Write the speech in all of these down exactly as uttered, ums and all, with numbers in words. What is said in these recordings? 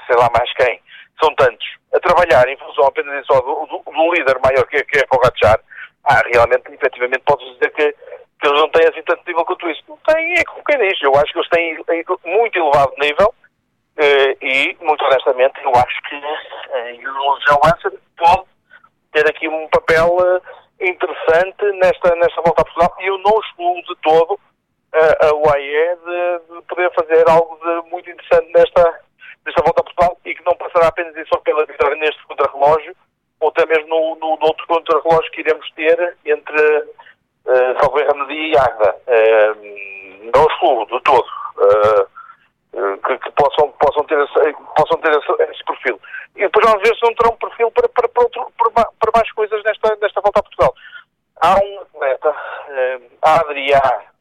sei lá mais quem, são tantos, a trabalhar em função apenas e só do, do, do líder maior que, que é Pogačar, ah, realmente, efetivamente, podes dizer que, que eles não têm assim tanto nível quanto isso. Não têm, é como quem diz. Eu acho que eles têm muito elevado nível uh, e, muito honestamente, eu acho que uh, o João Lancer pode ter aqui um papel uh, interessante nesta, nesta volta a Portugal, e eu não excluo de todo uh, a U A E de, de poder fazer algo de muito interessante nesta, nesta volta a Portugal, e que não passará apenas e só pela vitória neste contrarrelógio, ou até mesmo no, no, no outro contrarrelógio que iremos ter entre uh, Salveira e Águeda. Uh, não excluo de todo uh, uh, que, que possam, possam ter, esse, possam ter esse, esse perfil. E depois vamos ver se não terão um perfil para, para, para, outro, para, para mais coisas nesta, nesta volta a Portugal. Há um atleta, uh, a Adrià,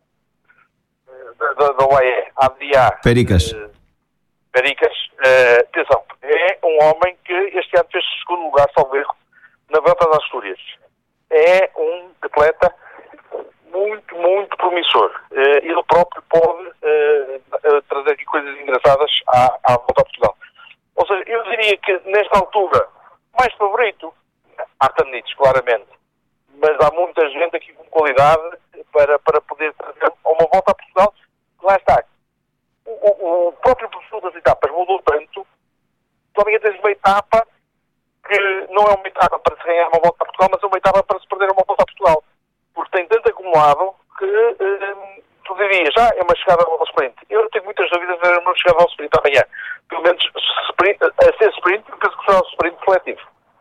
uh, da, da U A E, a Adrià Pericas. Uh, Pericas, uh, atenção, é um homem que este ano fez segundo lugar, salvo erro, na Volta das Astúrias. É um atleta muito, muito promissor. Uh, ele próprio pode uh, uh, trazer aqui coisas engraçadas à, à Volta a Portugal. Ou seja, eu diria que nesta altura, mais favorito, Artem Nitz, claramente. Mas há muita gente aqui com qualidade para, para poder trazer uma Volta a Portugal. Lá está. O, o próprio perfil das etapas mudou tanto, também tens uma etapa que não é uma etapa para se ganhar uma volta a Portugal, mas é uma etapa para se perder uma volta a Portugal, porque tem tanto acumulado que hum, tu dirias, já é uma chegada ao sprint. Eu tenho muitas dúvidas de uma chegada ao sprint amanhã, pelo menos sprint, a ser sprint, eu penso que será um sprint seletivo.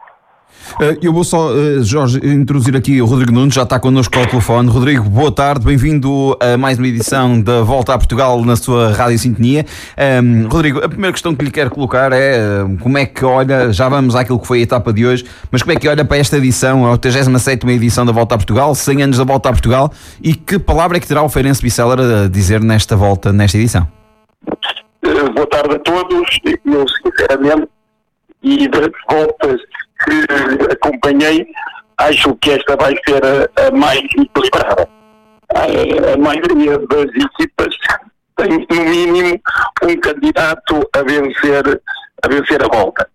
Eu vou só, Jorge, introduzir aqui o Rodrigo Nunes, já está connosco ao telefone. Rodrigo, boa tarde, bem-vindo a mais uma edição da Volta a Portugal na sua Rádio Sintonia. Um, Rodrigo, a primeira questão que lhe quero colocar é como é que olha, já vamos àquilo que foi a etapa de hoje, mas como é que olha para esta edição, a trigésima sétima edição da Volta a Portugal, cem anos da Volta a Portugal, e que palavra é que terá o Feirense Biceller a dizer nesta volta, nesta edição? Uh, boa tarde a todos. Eu, sinceramente, e das voltas que acompanhei, acho que esta vai ser a, a mais equilibrada. A, a maioria das equipas tem, no mínimo, um candidato a vencer a, vencer a volta.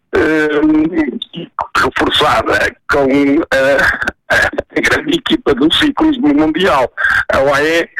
Um, reforçada com a, a grande equipa do ciclismo mundial, a U A E,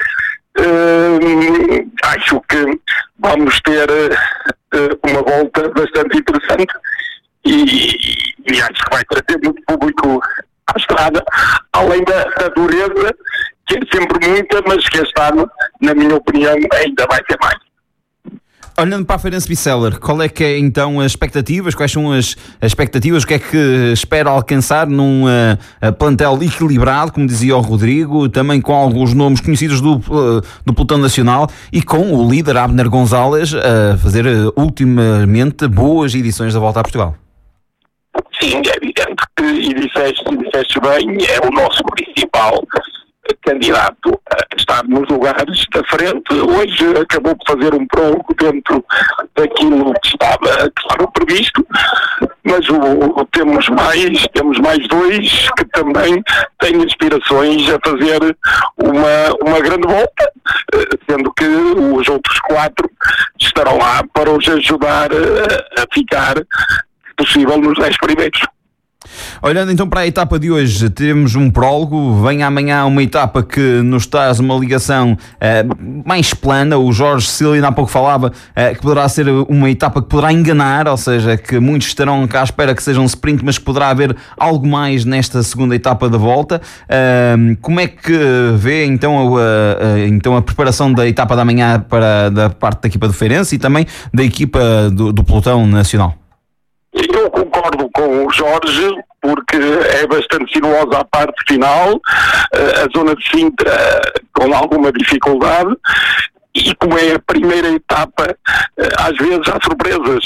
um, acho que vamos ter uh, uma volta bastante interessante. E, e acho que vai trazer muito público à estrada, além da, da dureza, que é sempre muita, mas que este ano, na minha opinião, ainda vai ter mais. Olhando para a Feirense Biceller, qual é que é então as expectativas? Quais são as, as expectativas? O que é que espera alcançar num uh, plantel equilibrado, como dizia o Rodrigo, também com alguns nomes conhecidos do, uh, do pelotão nacional e com o líder Abner Gonzalez a fazer uh, ultimamente boas edições da Volta a Portugal? Sim, é evidente que, e disseste, disseste bem, é o nosso principal candidato a estar nos lugares da frente. Hoje acabou por fazer um prólogo dentro daquilo que estava, que estava previsto, mas o, o, temos mais, temos mais dois que também têm aspirações a fazer uma, uma grande volta, sendo que os outros quatro estarão lá para os ajudar a, a ficar possível nos dez primeiros. Olhando então para a etapa de hoje, temos um prólogo, vem amanhã uma etapa que nos traz uma ligação uh, mais plana. O Jorge Cecílio há pouco falava uh, que poderá ser uma etapa que poderá enganar, ou seja, que muitos estarão cá à espera que seja um sprint, mas que poderá haver algo mais nesta segunda etapa da volta. Uh, como é que vê então a, a, então a preparação da etapa da manhã para, da parte da equipa do Feirense e também da equipa do, do pelotão nacional? Eu concordo com o Jorge, porque é bastante sinuosa a parte final, a zona de Sintra com alguma dificuldade, e como é a primeira etapa, às vezes há surpresas.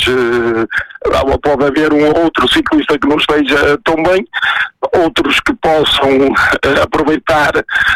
Pode haver um ou outro ciclista que não esteja tão bem, outros que possam aproveitar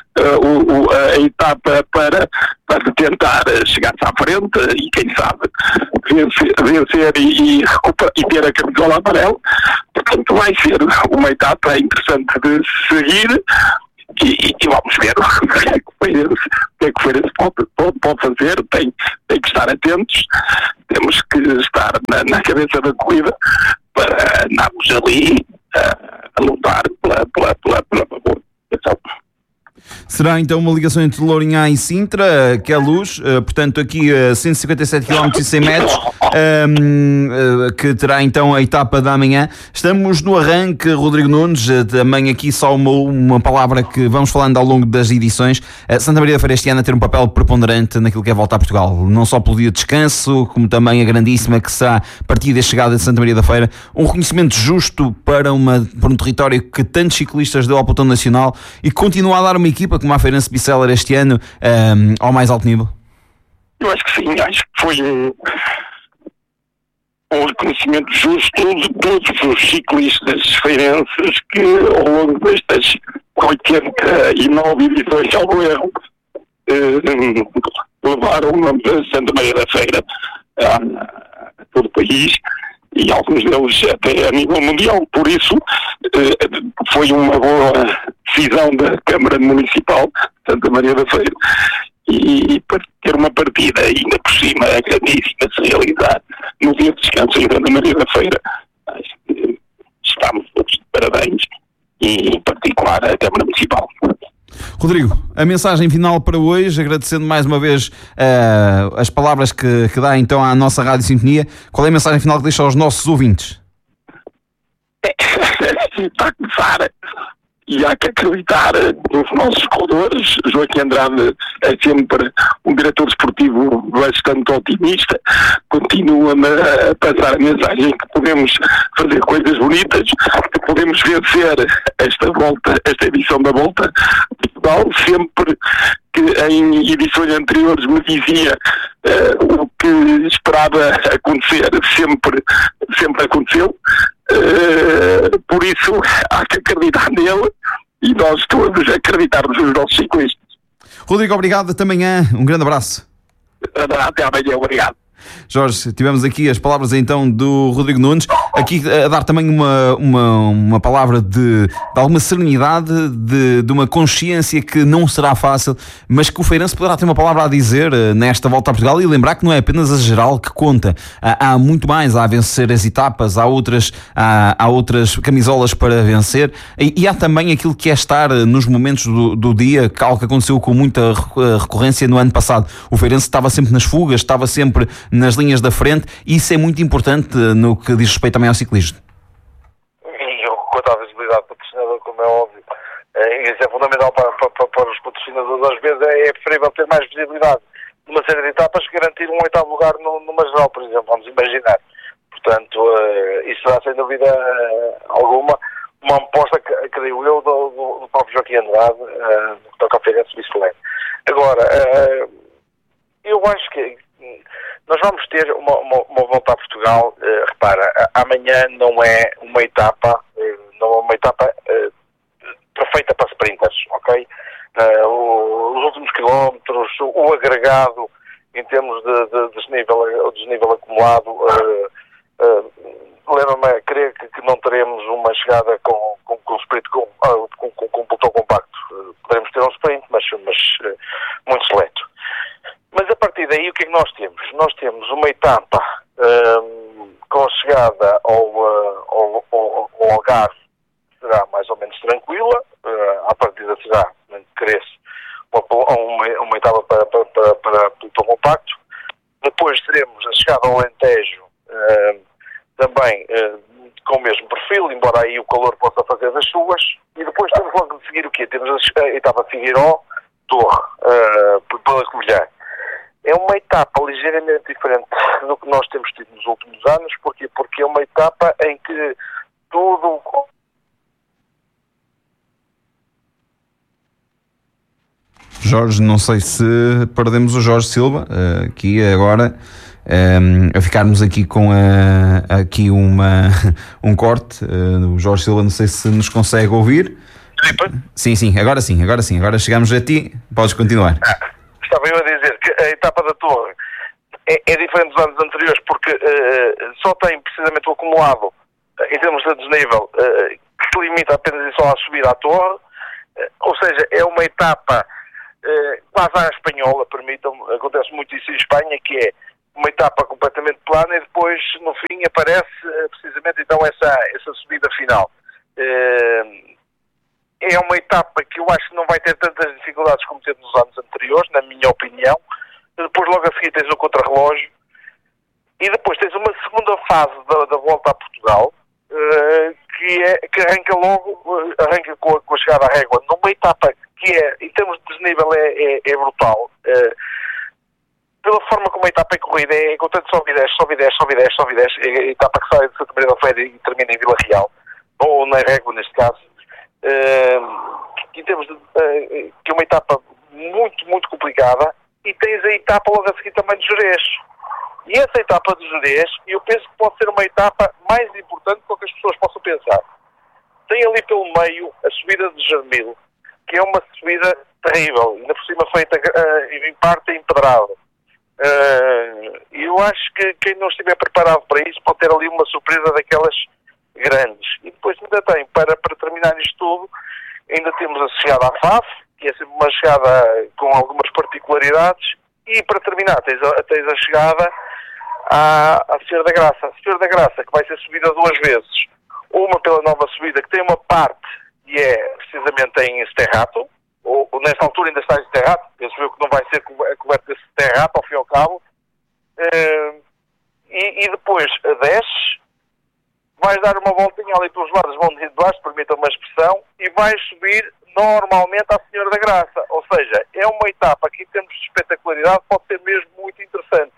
a etapa para, para tentar chegar-se à frente e, quem sabe, vencer, vencer e, e, e ter a camisola amarela. Portanto, vai ser uma etapa interessante de seguir. e, e vamos ver o que é que o Feirense, o que é que o Feirense pode, pode, pode fazer. Tem, tem que estar atentos, temos que estar na, na cabeça da corrida para andarmos ali a, a lutar pela, pela, pela, pela, pela então, será então uma ligação entre Lourinhã e Sintra, que é a Luz, uh, portanto aqui a uh, cento e cinquenta e sete quilómetros e cem metros, um, uh, que terá então a etapa da manhã. Estamos no arranque, Rodrigo Nunes, uh, também aqui só uma, uma palavra que vamos falando ao longo das edições. Uh, Santa Maria da Feira este ano a ter um papel preponderante naquilo que é voltar a Portugal, não só pelo dia de descanso, como também a grandíssima que será partida e chegada de Santa Maria da Feira. Um reconhecimento justo para, uma, para um território que tantos ciclistas deu ao pelotão nacional e continua a dar uma equipa como a Feirense Biceller este ano um, ao mais alto nível? Eu acho que sim, acho que foi um, um reconhecimento justo de todos os ciclistas feirenses que ao longo destas oitenta e nove edições ao erro eh, levaram o nome de Santa Maria da Feira a, a todo o país e alguns deles até a nível mundial. Por isso eh, foi uma boa decisão da Câmara Municipal de Santa Maria da Feira e para ter uma partida ainda por cima grandíssima se realizar no dia de descanso em Santa Maria da Feira, acho que estamos todos de parabéns e em particular a Câmara Municipal. Rodrigo, a mensagem final para hoje, agradecendo mais uma vez uh, as palavras que, que dá então à nossa Rádio Sintonia. Qual é a mensagem final que deixa aos nossos ouvintes? Está a começar e há que acreditar nos nossos corredores. Joaquim Andrade é sempre um diretor desportivo bastante otimista, continua-me a passar a mensagem que podemos fazer coisas bonitas, que podemos vencer esta volta, esta edição da Volta de Portugal. Sempre que em edições anteriores me dizia uh, o que esperava acontecer, sempre, sempre aconteceu. Uh, por isso há que acreditar nele e nós todos acreditarmos nos nossos ciclistas. Rodrigo, obrigado, até amanhã, um grande abraço. Até amanhã, obrigado. Jorge, tivemos aqui as palavras então do Rodrigo Nunes, aqui a dar também uma, uma, uma palavra de, de alguma serenidade, de, de uma consciência que não será fácil, mas que o Feirense poderá ter uma palavra a dizer nesta volta a Portugal, e lembrar que não é apenas a geral que conta, há, há muito mais, há a vencer as etapas, há outras, há, há outras camisolas para vencer, e, e há também aquilo que é estar nos momentos do, do dia, algo que aconteceu com muita recorrência no ano passado. O Feirense estava sempre nas fugas, estava sempre nas linhas da frente, e isso é muito importante no que diz respeito também ao ciclismo. E quanto à visibilidade do patrocinador, como é óbvio, é, isso é fundamental para, para, para os patrocinadores. Às vezes é, é preferível ter mais visibilidade numa série de etapas que garantir um oitavo lugar no, numa geral, por exemplo, vamos imaginar. Portanto, uh, isso será sem dúvida uh, alguma uma aposta, que creio eu, do, do, do próprio Joaquim Andrade, uh, no que toca ao Feirense Biceller. Agora, uh, eu acho que nós vamos ter uma, uma, uma volta a Portugal. Uh, repara, amanhã não é uma etapa, uh, não é uma etapa uh, perfeita para sprinters, ok? Uh, o, os últimos quilómetros, o, o agregado em termos de, de, de desnível, desnível acumulado, uh, uh, leva-me a crer que, que não teremos uma chegada com, com, com sprint, com, uh, com, com, com um pelotão compacto. Uh, poderemos ter um sprint, mas, mas uh, muito seleto. Mas a partir daí, o que é que nós temos? Nós temos uma etapa um, com a chegada ao, uh, ao, ao, ao Algarve, será mais ou menos tranquila, uh, à partida será, não cresce, uma, uma, uma etapa para, para, para, para pelotão compacto. Depois teremos a chegada ao Alentejo, uh, também uh, com o mesmo perfil, embora aí o calor possa fazer das suas. E depois temos logo de seguir o quê? Temos a, a etapa Figueiró, Torre, uh, pela Covilhã. É uma etapa ligeiramente diferente do que nós temos tido nos últimos anos. Porquê? Porque é uma etapa em que tudo... Jorge, não sei se perdemos o Jorge Silva, aqui agora, a ficarmos aqui com a, aqui uma, um corte. O Jorge Silva, não sei se nos consegue ouvir. Sim, sim, agora sim, agora sim, agora chegamos a ti, podes continuar. Ah. Estava eu a dizer que a etapa da Torre é, é diferente dos anos anteriores porque uh, só tem precisamente o acumulado uh, em termos de desnível uh, que se limita apenas e só a subir à Torre. ou seja, é uma etapa uh, quase à espanhola, permitam-me, acontece muito isso em Espanha, que é uma etapa completamente plana e depois, no fim, aparece uh, precisamente então essa, essa subida final. Uh, é uma etapa que eu acho que não vai ter tantas dificuldades como teve nos anos anteriores, na minha opinião. Depois, logo a seguir, tens o contrarrelógio e depois tens uma segunda fase da, da volta a Portugal, uh, que, é, que arranca logo, uh, arranca com a, com a chegada à régua, numa etapa que é, em termos de desnível, é, é, é brutal. Uh, pela forma como a etapa é corrida, é, é com tanto sobe e desce, sobe e desce, sobe e desce, sobe e desce, é a etapa que sai de Santa Maria da Feira e termina em Vila Real, ou na régua, neste caso, uh, que, em termos de, uh, que é uma etapa muito, muito complicada, e tens a etapa logo a seguir também de Jerez. E essa etapa de Jerez, eu penso que pode ser uma etapa mais importante do que as pessoas possam pensar. Tem ali pelo meio a subida de Jarmil, que é uma subida terrível, ainda por cima feita uh, em parte empedrada. Uh, eu acho que quem não estiver preparado para isso pode ter ali uma surpresa daquelas grandes. E depois ainda tem, para, para terminar isto tudo, ainda temos a chegada à F A F, que é sempre uma chegada com algumas particularidades, e para terminar tens a, tens a chegada à, à Senhora da Graça. A Senhora da Graça, que vai ser subida duas vezes. Uma pela nova subida, que tem uma parte que é precisamente em Esterrato, ou, ou nesta altura ainda está em Esterrato, penso eu que não vai ser coberto desse Esterrato, ao fim e ao cabo. Uh, e, e depois desce, vais dar uma voltinha ali pelos lados de Monte de Baixo, permitam-me a expressão, e vais subir normalmente à Senhora da Graça. Ou seja, é uma etapa que, em termos de espetacularidade, pode ser mesmo muito interessante.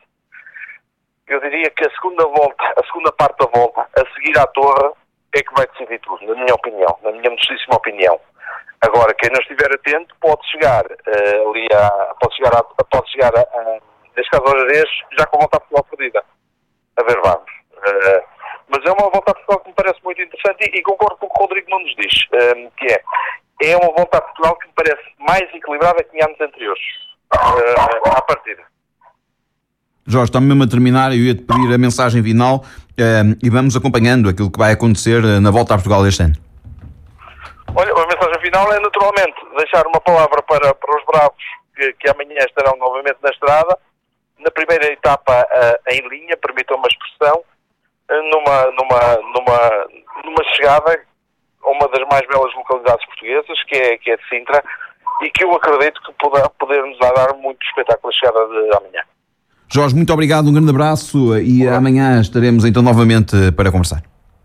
Eu diria que a segunda volta, a segunda parte da volta, a seguir à Torre, é que vai decidir tudo, na minha opinião, na minha modestíssima opinião. Agora, quem não estiver atento pode chegar uh, ali a, pode chegar a, pode chegar a, a neste caso ao Jerez, já com a volta a Portugal perdida. A ver, vamos. Uh, mas é uma volta a Portugal que me parece muito interessante e, e concordo com o que o Rodrigo Nunes diz, uh, que é, é uma volta a Portugal que me parece mais equilibrada que em anos anteriores, uh, à partida. Jorge, está mesmo a terminar, eu ia-te pedir a mensagem final uh, e vamos acompanhando aquilo que vai acontecer na volta a Portugal este ano. Olha, a mensagem final é naturalmente deixar uma palavra para, para os bravos que, que amanhã estarão novamente na estrada, na primeira etapa uh, em linha, permitam uma expressão, uh, numa, numa, numa, numa chegada a uma das mais belas localidades portuguesas, que é, que é de Sintra, e que eu acredito que poderá, poder nos dar muito espetáculo a chegada de amanhã. Jorge, muito obrigado, um grande abraço e Olá. Amanhã estaremos então novamente para conversar.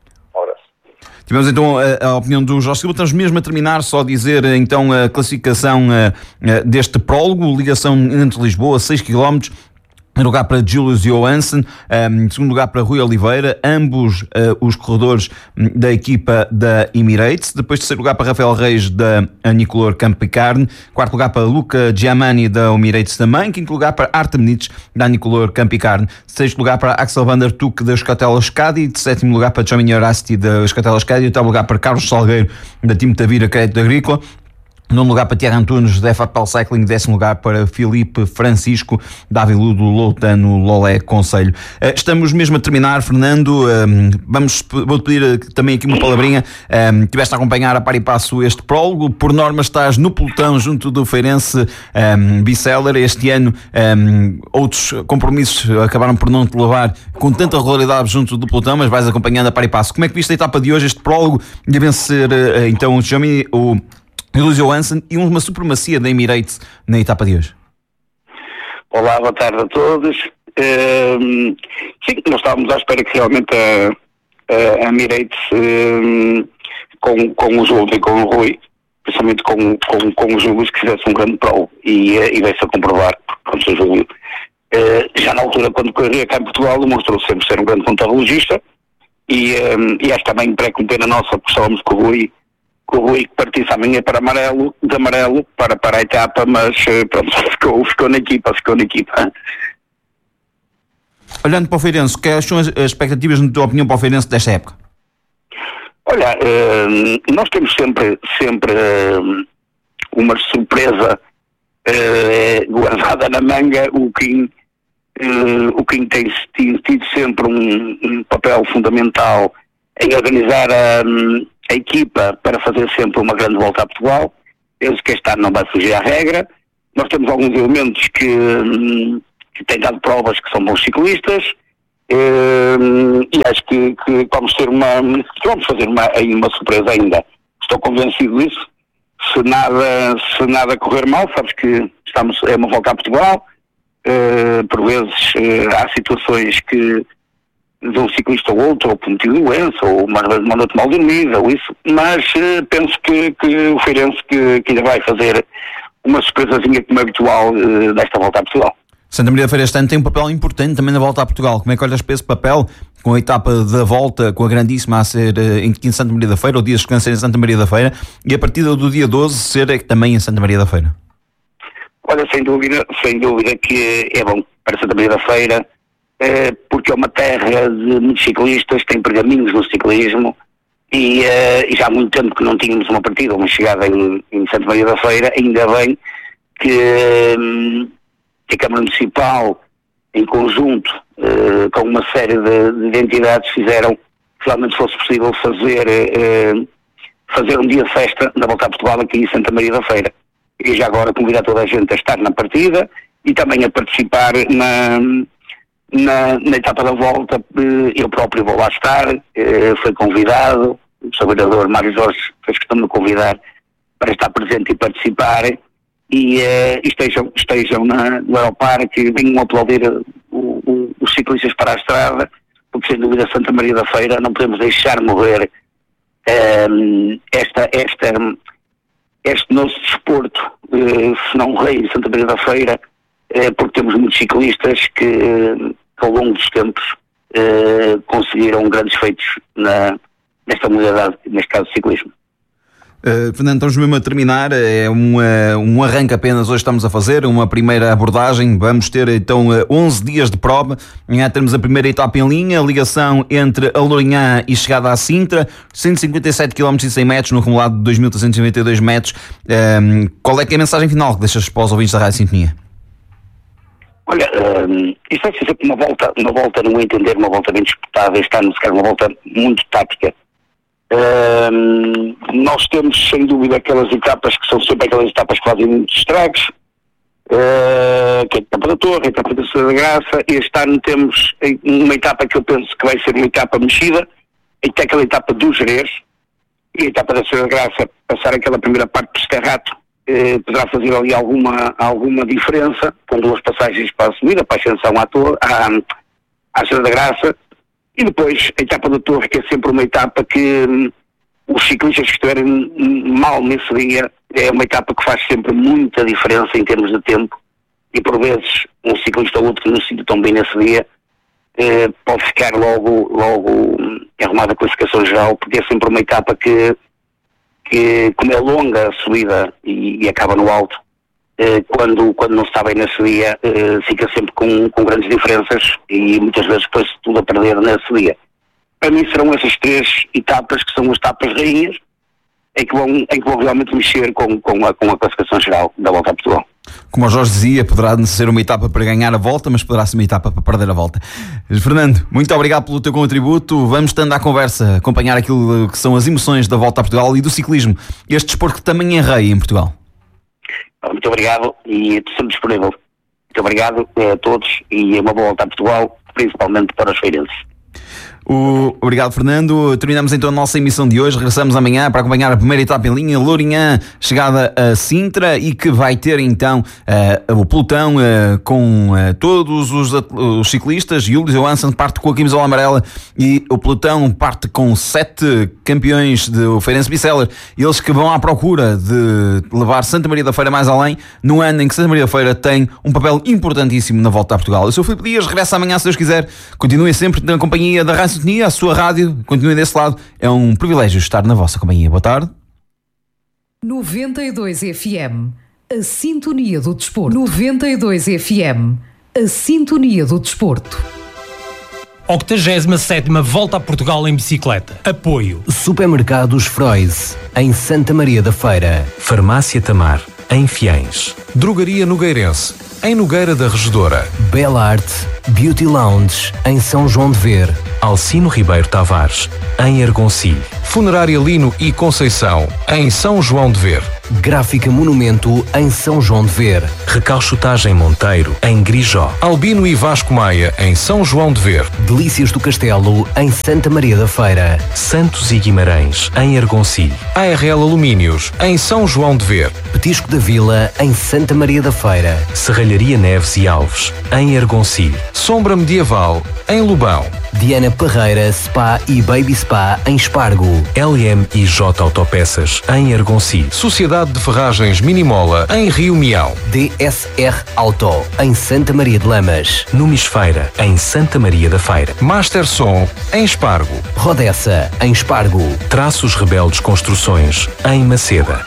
Tivemos então a, a opinião do Jorge Silva. Estamos mesmo a terminar, só dizer então a classificação a, a, deste prólogo, ligação entre Lisboa, seis quilómetros. Em lugar para Julius Johansson, em segundo lugar para Rui Oliveira, ambos uh, os corredores da equipa da Emirates. Depois, terceiro lugar para Rafael Reis da Anicolor Campicarne. Quarto lugar para Luca Giamani da Emirates também. Quinto lugar para Artem Nitsch da Anicolor Campicarne. Sexto lugar para Axel van der Tuck da Escatela Euskadi. Sétimo lugar para Tchomini Arasti da Escatela Euskadi. Oitavo lugar para Carlos Salgueiro da Time Tavira Crédito Agrícola. Nono lugar para Tiago Antunes da F A P L Cycling, décimo lugar para Filipe Francisco da Aviludo Loutano Lolé Conselho. Estamos mesmo a terminar, Fernando. Vamos, vou-te pedir também aqui uma palavrinha. Tiveste a acompanhar a par e passo este prólogo. Por norma estás no pelotão junto do Feirense Biseller. Este ano outros compromissos acabaram por não te levar com tanta regularidade junto do pelotão, mas vais acompanhando a par e passo. Como é que viste a etapa de hoje, este prólogo, de vencer então o Xiaomi, o Julius Johansson e uma supremacia da Emirates na etapa de hoje? Olá, boa tarde a todos. Uh, sim, nós estávamos à espera que realmente a, a Emirates, uh, com, com o Júlio e com o Rui, principalmente com, com, com o Júlio, que fizesse um grande prol e, e veio-se a comprovar, porque o Júlio, uh, já na altura, quando corria cá em Portugal, demonstrou sempre ser um grande contrarrelogista e, um, e acho também pré-cumprir a nossa, porque estávamos com o Rui, que o Rui partisse amanhã para amarelo, de amarelo para, para a etapa, mas pronto, ficou, ficou na equipa, ficou na equipa. Olhando para o Feirense, quais são as expectativas, na tua opinião, para o Feirense desta época? Olha, uh, nós temos sempre, sempre uh, uma surpresa uh, guardada na manga. O Kim, uh, o Kim tem tido sempre um, um papel fundamental em organizar a, a equipa para fazer sempre uma grande volta a Portugal penso que este ano não vai fugir à regra. Nós temos alguns elementos que, que têm dado provas que são bons ciclistas, e acho que, que vamos ter uma, vamos fazer uma, uma surpresa ainda. Estou convencido disso. Se nada, se nada correr mal, sabes que estamos, é uma volta a Portugal, uh, por vezes uh, há situações que de um ciclista ou outro, ou por motivo de doença, ou mais vezes manda-te mal dormida, ou isso, mas uh, penso que, que o Feirense que, que ainda vai fazer uma surpresazinha como é habitual uh, desta volta a Portugal. Santa Maria da Feira este ano tem um papel importante também na volta a Portugal. Como é que olhas para esse papel, com a etapa da volta, com a grandíssima a ser em Santa Maria da Feira, o dia de descanso em Santa Maria da Feira, e a partida do dia doze ser também em Santa Maria da Feira? Olha, sem dúvida, sem dúvida que é bom para Santa Maria da Feira, eh, porque é uma terra de muitos ciclistas, tem pergaminhos no ciclismo, e, eh, e já há muito tempo que não tínhamos uma partida, uma chegada em, em Santa Maria da Feira. Ainda bem que... Hum, que a Câmara Municipal, em conjunto eh, com uma série de, de entidades, fizeram que realmente fosse possível fazer, eh, fazer um dia de festa na volta a Portugal aqui em Santa Maria da Feira. E já agora convidar toda a gente a estar na partida e também a participar na, na, na etapa da volta. Eu próprio vou lá estar, eh, foi convidado, o seu vereador Mário Jorge fez questão de me convidar para estar presente e participar. E, uh, e estejam, estejam na, no Aeroparque, venham aplaudir o, o, os ciclistas para a estrada, porque sem dúvida Santa Maria da Feira não podemos deixar morrer um, esta, esta, este nosso desporto, uh, se não rei de Santa Maria da Feira, uh, porque temos muitos ciclistas que, uh, que ao longo dos tempos uh, conseguiram grandes feitos na, nesta modalidade, neste caso ciclismo. Uh, Fernando, estamos mesmo a terminar, é um, uh, um arranque apenas hoje estamos a fazer, uma primeira abordagem, vamos ter então uh, onze dias de prova, amanhã temos a primeira etapa em linha, ligação entre a Lourinhã e chegada à Sintra, cento e cinquenta e sete quilómetros e cem metros no acumulado de dois mil trezentos e noventa e dois metros. Uh, qual é que é a mensagem final que deixas para os ouvintes da Rádio Sintonia? Olha, um, isto vai ser sempre uma volta, uma volta, não entender, uma volta bem disputada, este ano se calhar uma volta muito tática. Uh, nós temos sem dúvida aquelas etapas que são sempre aquelas etapas que fazem muitos estragos, uh, que é a etapa da Torre, a etapa da Terceira da Graça. Este ano temos uma etapa que eu penso que vai ser uma etapa mexida, que é aquela etapa do Jerez, e a etapa da Terceira da Graça, passar aquela primeira parte do Escarrato, uh, poderá fazer ali alguma, alguma diferença, com duas passagens para a subida, para a ascensão à Torre, à, à Terceira da Graça. E depois a etapa da Torre, que é sempre uma etapa que hum, os ciclistas que estiverem mal nesse dia, é uma etapa que faz sempre muita diferença em termos de tempo, e por vezes um ciclista ou outro que não se sinta tão bem nesse dia eh, pode ficar logo, logo hum, arrumada a classificação geral, porque é sempre uma etapa que, que como é longa a subida e, e acaba no alto, eh, quando, quando não se está bem nesse dia, eh, fica sempre com, com grandes diferenças e muitas vezes depois tudo a perder nesse dia. Para mim serão essas três etapas que são as etapas rainhas em que vão, em que vão realmente mexer com, com, a, com a classificação geral da Volta a Portugal. Como o Jorge dizia, poderá não ser uma etapa para ganhar a volta, mas poderá ser uma etapa para perder a volta. Fernando, muito obrigado pelo teu contributo. Vamos estando à conversa, acompanhar aquilo que são as emoções da Volta a Portugal e do ciclismo, este desporto que também é rei em Portugal. Muito obrigado e estou sempre disponível. Muito obrigado a todos e uma boa volta a Portugal, principalmente para os feirenses. O... Obrigado, Fernando. Terminamos então a nossa emissão de hoje. Regressamos amanhã para acompanhar a primeira etapa em linha, Lourinhã, chegada a Sintra, e que vai ter então uh, o pelotão uh, com uh, todos os, os ciclistas. Júlio Johansson parte com a camisola amarela e o pelotão parte com sete campeões do Feirense Biseller, eles que vão à procura de levar Santa Maria da Feira mais além, no ano em que Santa Maria da Feira tem um papel importantíssimo na Volta a Portugal. Eu sou o Filipe Dias, regressa amanhã se Deus quiser. Continuem sempre na companhia da Rádio Sintonia, a sua rádio, continuem desse lado. É um privilégio estar na vossa companhia. Boa tarde. noventa e dois F M, a sintonia do desporto. noventa e dois F M, a sintonia do desporto. octogésima sétima Volta a Portugal em bicicleta. Apoio Supermercados Freud, em Santa Maria da Feira. Farmácia Tamar, em Fiães. Drogaria Nogueirense, em Nogueira da Regedora. Bela Arte Beauty Lounge, em São João de Ver. Alcino Ribeiro Tavares, em Argoncilho. Funerária Lino e Conceição, em São João de Ver. Gráfica Monumento em São João de Ver. Recalchutagem Monteiro, em Grijó. Albino e Vasco Maia, em São João de Ver. Delícias do Castelo em Santa Maria da Feira. Santos e Guimarães, em Argoncilho. A R L Alumínios, em São João de Ver. Petisco da Vila em Santa Maria da Feira. Serralharia Neves e Alves, em Argoncilho. Sombra Medieval, em Lobão. Diana Parreira Spa e Baby Spa em Espargo. L M e J Autopeças, em Argoncilho. Sociedade de Ferragens Minimola, em Rio Mião. D S R Auto em Santa Maria de Lamas. Numisfeira, em Santa Maria da Feira. Master Som, em Espargo. Rodessa em Espargo. Traços Rebeldes Construções, em Maceda.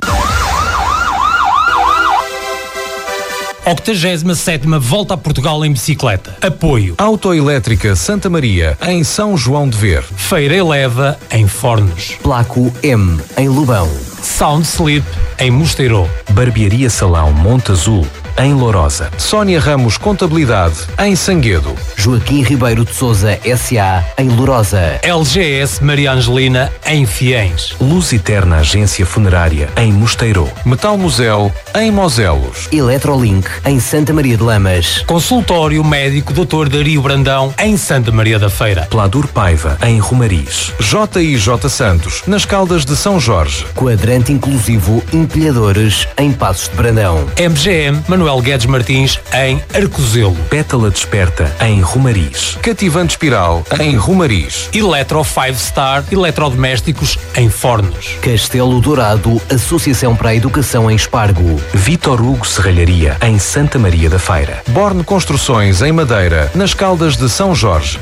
octogésima sétima Volta a Portugal em bicicleta. Apoio. Autoelétrica Santa Maria, em São João de Ver. Feira Eleva, em Fornos. Placo M em Lobão. Sound Sleep, em Mosteiro. Barbearia Salão Monte Azul, em Lourosa. Sónia Ramos Contabilidade, em Sanguedo. Joaquim Ribeiro de Souza S A em Lourosa. L G S Maria Angelina, em Fiens. Luz Eterna Agência Funerária, em Mosteiro. Metal Museu, em Moselos. Eletrolink em Santa Maria de Lamas. Consultório Médico doutor Dario Brandão, em Santa Maria da Feira. Pladur Paiva, em Romariz. J I J Santos, nas Caldas de São Jorge. Quadrante Inclusivo Empilhadores em Passos de Brandão. M G M Manuel Guedes Martins, em Arcozelo. Pétala Desperta, em Romariz. Cativante Espiral, em Romariz. Eletro five Star Eletrodomésticos, em Fornos. Castelo Dourado Associação para a Educação em Espargo. Vitor Hugo Serralharia, em Santa Maria da Feira. Borne Construções, em Madeira, nas Caldas de São Jorge.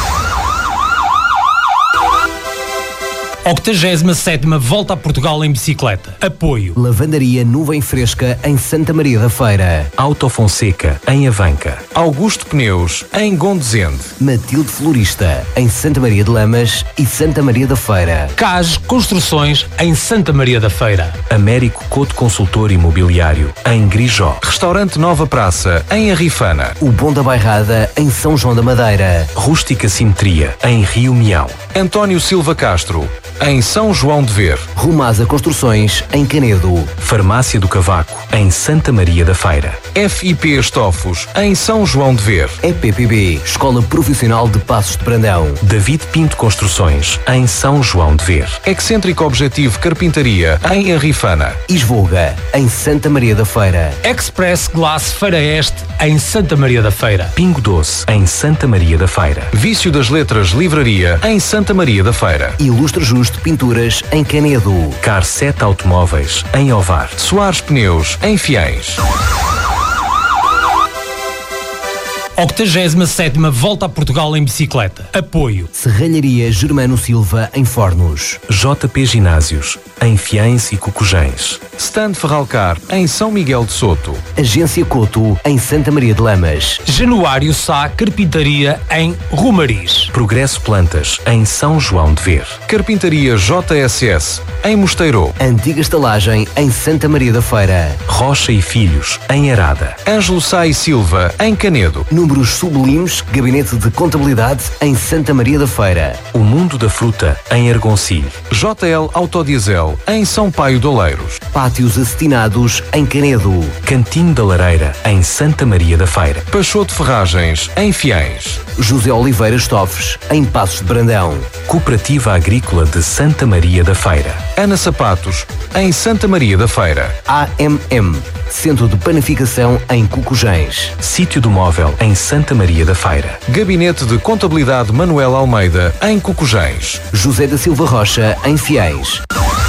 octogésima sétima Volta a Portugal em bicicleta. Apoio. Lavandaria Nuvem Fresca em Santa Maria da Feira. Autofonseca, em Avanca. Augusto Pneus, em Gondesende. Matilde Florista em Santa Maria de Lamas e Santa Maria da Feira. C A S Construções, em Santa Maria da Feira. Américo Couto Consultor Imobiliário, em Grijó. Restaurante Nova Praça, em Arrifana. O Bom da Bairrada em São João da Madeira. Rústica Simetria, em Rio Mião. António Silva Castro, em São João de Ver. Rumasa Construções em Canedo. Farmácia do Cavaco, em Santa Maria da Feira. F I P Estofos, em São João de Ver. E P P B, Escola Profissional de Passos de Brandão. David Pinto Construções, em São João de Ver. Excêntrico Objetivo Carpintaria, em Arrifana. Isvoga, em Santa Maria da Feira. Express Glass Feira Este, em Santa Maria da Feira. Pingo Doce, em Santa Maria da Feira. Vício das Letras Livraria, em Santa Maria da Feira. Ilustre Justo Pinturas em Canedo. Car sete Automóveis, em Ovar. Soares Pneus, em Fiens. octogésima sétima Volta a Portugal em bicicleta. Apoio. Serralharia Germano Silva em Fornos. J P Ginásios, em Fiens e Cocujens. Stand Ferralcar, em São Miguel de Soto. Agência Coto, em Santa Maria de Lamas. Januário Sá Carpintaria, em Romariz. Progresso Plantas, em São João de Ver. Carpintaria J S S, em Mosteiro. Antiga Estalagem, em Santa Maria da Feira. Rocha e Filhos, em Arada. Ângelo Sá e Silva, em Canedo. Números Sublimes, Gabinete de Contabilidade, em Santa Maria da Feira. O Mundo da Fruta, em Argoncilho. J L Autodiesel, em São Paio de Oleiros. Pátios Acetinados, em Canedo. Cantinho da Lareira, em Santa Maria da Feira. Peixoto Ferragens, em Fiens. José Oliveira Estofes, em Passos de Brandão. Cooperativa Agrícola de Santa Maria da Feira. Ana Sapatos, em Santa Maria da Feira. A M M, Centro de Panificação em Cocujens. Sítio do Móvel, em Santa Maria da Feira. Gabinete de Contabilidade Manuel Almeida, em Cocujens. José da Silva Rocha, em Fiéis.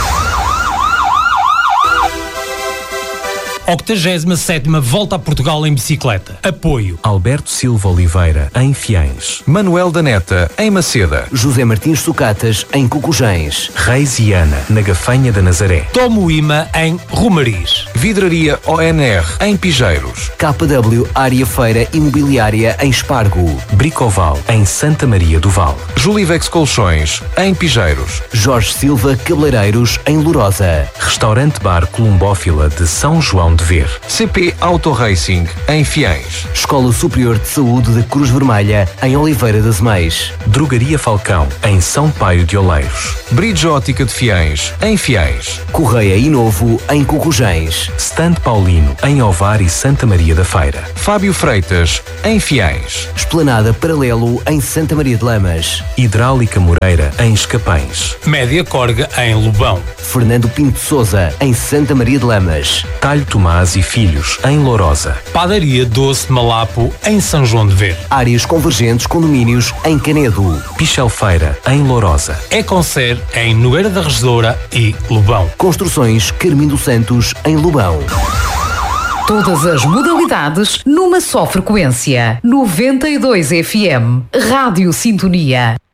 octogésima sétima Volta a Portugal em bicicleta. Apoio. Alberto Silva Oliveira, em Fiens. Manuel da Neta, em Maceda. José Martins Sucatas, em Cocujens. Reis e Ana, na Gafanha da Nazaré. Tomo Ima, em Romariz. Vidraria O N R, em Pigeiros. K W Área Feira Imobiliária, em Espargo. Bricoval, em Santa Maria do Val. Julivex Colchões, em Pigeiros. Jorge Silva Cabeleireiros, em Lourosa. Restaurante Bar Columbófila de São João de de Ver. C P Auto Racing, em Fiães. Escola Superior de Saúde da Cruz Vermelha, em Oliveira das Meias. Drogaria Falcão, em São Paio de Oleiros. Bridge Ótica de Fiães, em Fiães. Correia e Novo, em Cocujães. Stand Paulino, em Ovar e Santa Maria da Feira. Fábio Freitas, em Fiães. Esplanada Paralelo, em Santa Maria de Lamas. Hidráulica Moreira, em Escapães. Média Corga, em Lobão. Fernando Pinto de Sousa, em Santa Maria de Lamas. Talho Tomás e Filhos, em Lourosa. Padaria Doce Malapo, em São João de Ver. Áreas Convergentes Condomínios, em Canedo. Pichel Feira, em Lourosa. Econcer, em Nogueira da Regedoura e Lobão. Construções Carmindo Santos, em Lobão. Todas as modalidades numa só frequência. noventa e dois F M. Rádio Sintonia.